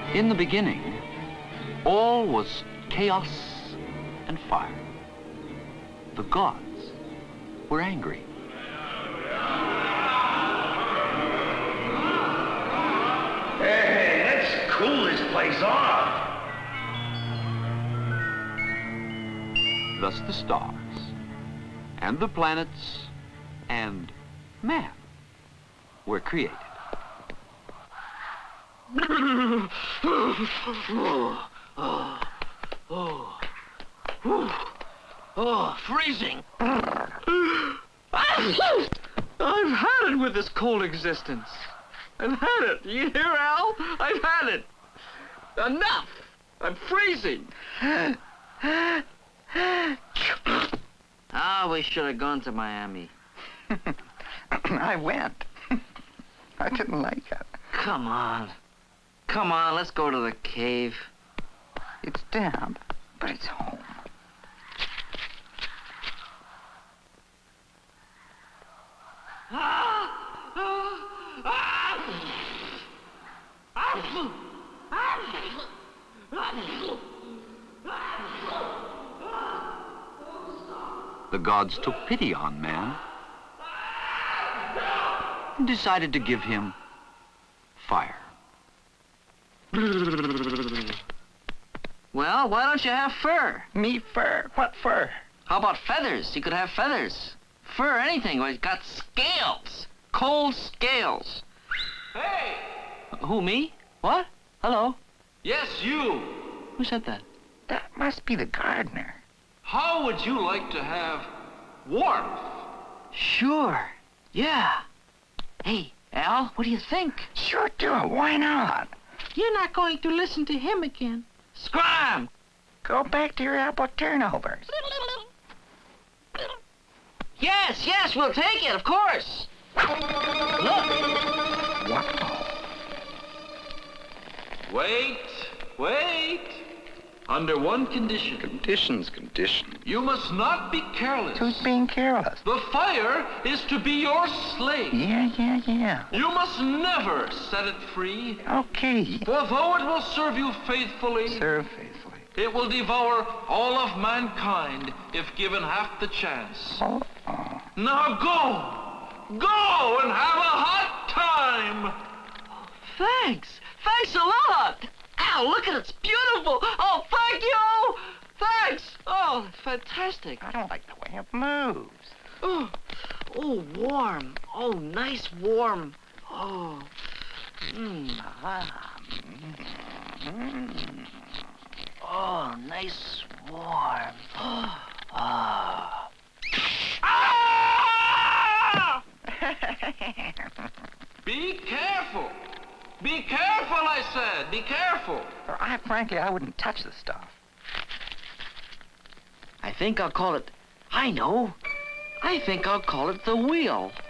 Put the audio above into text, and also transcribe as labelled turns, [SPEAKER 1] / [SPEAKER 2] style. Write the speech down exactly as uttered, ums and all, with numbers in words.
[SPEAKER 1] In the beginning, all was chaos and fire. The gods were angry.
[SPEAKER 2] Hey, let's cool this place off.
[SPEAKER 1] Thus the stars, and the planets, and man were created.
[SPEAKER 3] oh, oh, oh, oh, oh, freezing. I've had it with this cold existence. I've had it. You hear, Al? I've had it. Enough. I'm freezing. Ah, we should have gone to Miami.
[SPEAKER 4] I went. I didn't like it.
[SPEAKER 3] Come on. Come on, let's go to the cave.
[SPEAKER 4] It's damp, but it's home.
[SPEAKER 1] The gods took pity on man and decided to give him fire.
[SPEAKER 3] Well, why don't you have fur?
[SPEAKER 4] Me fur? What fur?
[SPEAKER 3] How about feathers? You could have feathers. Fur, anything. Well, it's got scales. Cold scales.
[SPEAKER 5] Hey!
[SPEAKER 3] Who, me? What? Hello?
[SPEAKER 5] Yes, you.
[SPEAKER 3] Who said that?
[SPEAKER 4] That must be the gardener.
[SPEAKER 5] How would you like to have warmth?
[SPEAKER 3] Sure. Yeah. Hey, Al, what do you think?
[SPEAKER 4] Sure do. Why not?
[SPEAKER 6] You're not going to listen to him again.
[SPEAKER 3] Scram!
[SPEAKER 4] Go back to your apple turnovers.
[SPEAKER 3] Yes, yes, we'll take it, of course. Look.
[SPEAKER 4] Wow.
[SPEAKER 5] Wait, wait. Under one condition.
[SPEAKER 4] Conditions, conditions.
[SPEAKER 5] You must not be careless.
[SPEAKER 4] Who's being careless?
[SPEAKER 5] The fire is to be your slave.
[SPEAKER 4] Yeah, yeah, yeah.
[SPEAKER 5] You must never set it free.
[SPEAKER 4] Okay.
[SPEAKER 5] For though it will serve you faithfully,
[SPEAKER 4] Serve faithfully.
[SPEAKER 5] it will devour all of mankind if given half the chance.
[SPEAKER 4] Oh, oh.
[SPEAKER 5] Now go! Go and have a hot time!
[SPEAKER 3] Thanks. Thanks a lot. Al, look at it. It's beautiful. Oh, thank you. Thanks. Oh, fantastic.
[SPEAKER 4] I don't like the way it moves.
[SPEAKER 3] Oh, oh, warm. Oh, nice warm. Oh, mm.
[SPEAKER 4] Ah. Mm.
[SPEAKER 3] Oh, nice warm. Oh. Ah!
[SPEAKER 5] Be careful! Be careful, I said! Be careful!
[SPEAKER 4] I, frankly, I wouldn't touch the stuff.
[SPEAKER 3] I think I'll call it... I know. I think I'll call it the wheel.